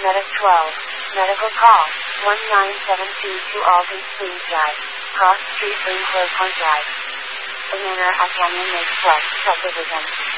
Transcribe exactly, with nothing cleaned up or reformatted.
Medic twelve. Medical call. one nine seven two two Alton Springs Drive. Cross Street, Green Close Point Drive. Banana at Canyon Lake Plus, subdivision.